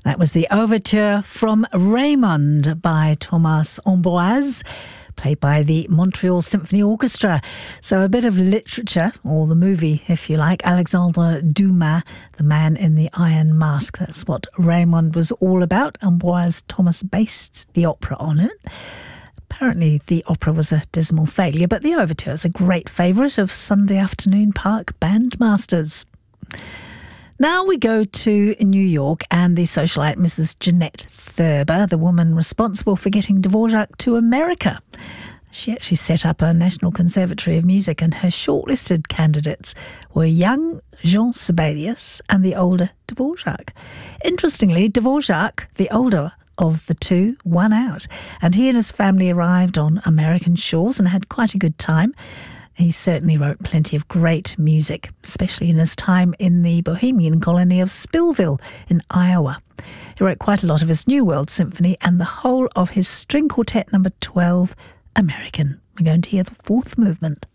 That was the overture from Raymond by Thomas Ambroise, played by the Montreal Symphony Orchestra. So a bit of literature, or the movie, if you like, Alexandre Dumas, The Man in the Iron Mask. That's what Raymond was all about. Ambroise Thomas based the opera on it. Apparently the opera was a dismal failure, but the overture is a great favourite of Sunday afternoon park bandmasters. Now we go to New York and the socialite Mrs. Jeanette Thurber, the woman responsible for getting Dvorak to America. She actually set up a National Conservatory of Music, and her shortlisted candidates were young Jean Sibelius and the older Dvorak. Interestingly, Dvorak, the older of the two, won out, and he and his family arrived on American shores and had quite a good time. He certainly wrote plenty of great music, especially in his time in the Bohemian colony of Spillville in Iowa. He wrote quite a lot of his New World Symphony and the whole of his String Quartet No. 12, American. We're going to hear the fourth movement.